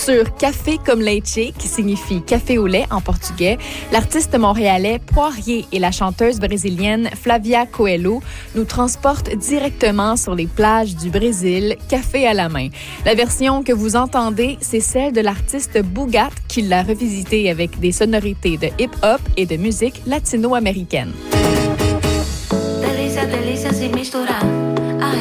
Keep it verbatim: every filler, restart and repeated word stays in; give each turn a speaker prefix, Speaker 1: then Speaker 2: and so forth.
Speaker 1: Sur Café comme leite, qui signifie café au lait en portugais, l'artiste montréalais Poirier et la chanteuse brésilienne Flavia Coelho nous transportent directement sur les plages du Brésil, café à la main. La version que vous entendez, c'est celle de l'artiste Boogat qui l'a revisitée avec des sonorités de hip-hop et de musique latino-américaine.